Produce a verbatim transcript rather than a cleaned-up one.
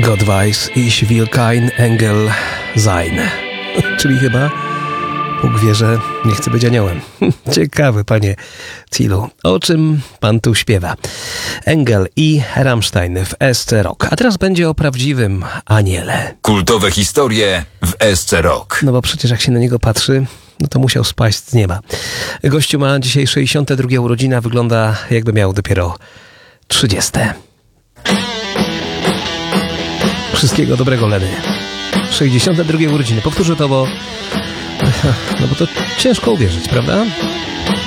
Gott weiß, ich will kein Engel sein. Czyli chyba Bóg wie, że nie chce być aniołem. Ciekawe, panie Thielu, o czym pan tu śpiewa. Engel i Rammstein w S C Rock. A teraz będzie o prawdziwym aniele. Kultowe historie w S C Rock. No bo przecież jak się na niego patrzy, no to musiał spaść z nieba. Gościu ma dzisiaj sześćdziesiąte drugie urodziny, a wygląda jakby miał dopiero trzydzieste. Wszystkiego dobrego, Leny. sześćdziesiąte drugie urodziny. Powtórzę to, bo... No bo to ciężko uwierzyć, prawda?